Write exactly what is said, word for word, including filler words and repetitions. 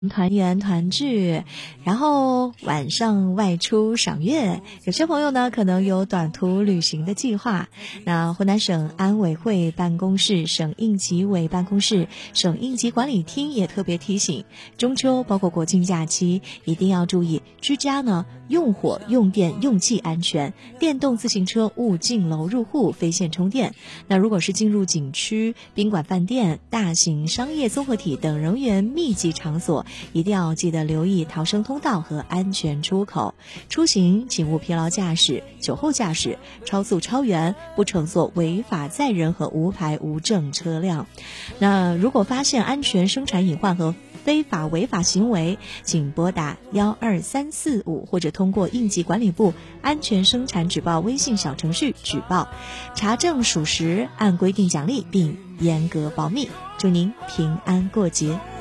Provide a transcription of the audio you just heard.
团圆团聚，然后晚上外出赏月。有些朋友呢可能有短途旅行的计划，那湖南省安委会办公室、省应急委办公室、省应急管理厅也特别提醒，中秋包括国庆假期一定要注意居家呢用火、用电、用气安全，电动自行车勿进楼入户，非线充电。那如果是进入景区、宾馆、饭店、大型商业综合体等人员密集场所，一定要记得留意逃生通道和安全出口。出行请勿疲劳驾驶、酒后驾驶、超速超员，不乘坐违法载人和无牌无证车辆。那如果发现安全生产隐患和非法违法行为，请拨打幺二三四五或者通过应急管理部安全生产举报微信小程序举报，查证属实，按规定奖励并严格保密。祝您平安过节。